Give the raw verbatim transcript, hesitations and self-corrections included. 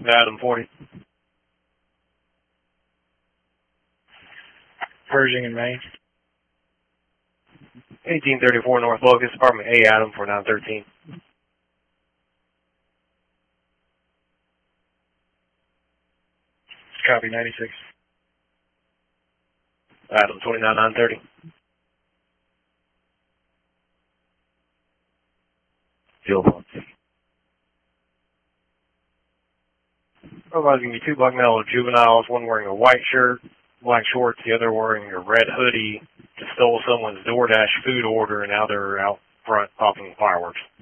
Adam forty. Pershing in Maine. eighteen thirty-four North Locust, Apartment A, Adam for nine thirteen. Copy, ninety-six. Adam twenty-nine nine thirty. Field one. Providing you two black male juveniles, one wearing a white shirt, black shorts, the other wearing a red hoodie, just stole someone's DoorDash food order, and now they're out front popping fireworks.